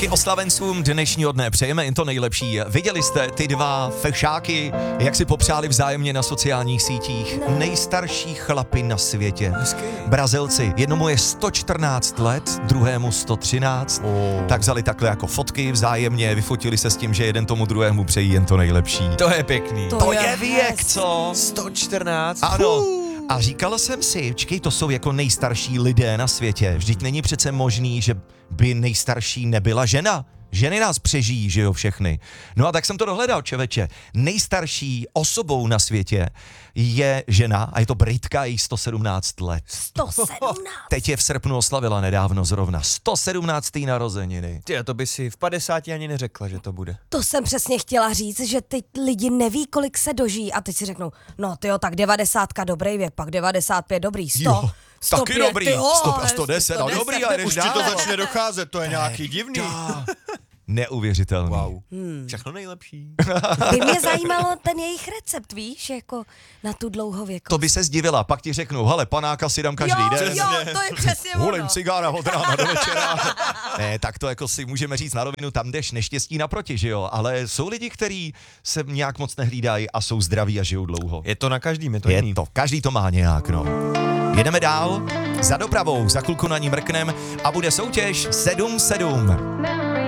Taky oslavencům dnešního dne přejeme jen to nejlepší. Viděli jste ty dva fešáky, jak si popřáli vzájemně na sociálních sítích? Nejstarší chlapi na světě. Brazilci. Jednomu je 114 let, druhému 113. Tak vzali takhle jako fotky vzájemně, vyfotili se s tím, že jeden tomu druhému přejí jen to nejlepší. To je pěkný. To je věk, co? 114. Ano. A říkala jsem si, čekej, to jsou jako nejstarší lidé na světě. Vždyť není přece možný, že by nejstarší nebyla žena. Ženy nás přežijí, že jo, všechny. No a tak jsem to dohledal, čověče. Nejstarší osobou na světě je žena a je to Britka, jí 117 let. 117. Teď je v srpnu oslavila nedávno zrovna 117. narozeniny. Ty, to by si v 50 ani neřekla, že to bude. To jsem přesně chtěla říct, že teď lidi neví, kolik se dožijí a teď si řeknou, no tyjo, tak 90 dobrý věk, pak 95 dobrý, 100. Jo, 105, taky dobrý, tyjo, 100 a 110, no dobrý, a jdeš Už ti to dál. začne docházet, to je nějaký divný. Neuvěřitelný. Wow. Všechno nejlepší. By mě zajímalo ten jejich recept, víš, jako na tu dlouhověkost. To by se zdivila, pak ti řeknu, hele, panáka si dám každý den. Jo, to je přesně Hulím ono. cigára od rána do večera. Ne, tak to jako si můžeme říct na rovinu, tam jdeš neštěstí naproti, že jo? Ale jsou lidi, kteří se nějak moc nehlídají a jsou zdraví a žijou dlouho. Je to na každým, je to Je jiný. to, každý to má nějak, no. Jedeme dál, za dopravou, za chvilku na ní mrknem a bude soutěž 7-7.